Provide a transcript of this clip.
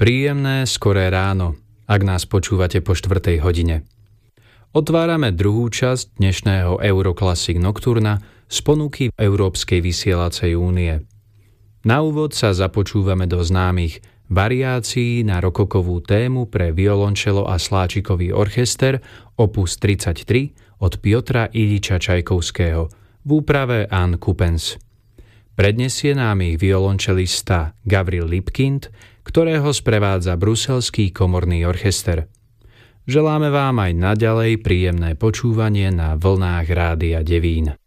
Príjemné skoré ráno, ak nás počúvate po 4. hodine. Otvárame druhú časť dnešného Euroclassic Nocturna z ponuky Európskej vysielacej únie. Na úvod sa započúvame do známych variácií na rokokovú tému pre violončelo a sláčikový orchester opus 33 od Piotra Iliča Čajkovského v úprave Anne Coupens. Prednesie nám ich violončelista Gavril Lipkind, ktorého sprevádza Bruselský komorný orchester. Želáme vám aj naďalej príjemné počúvanie na vlnách Rádia Devín.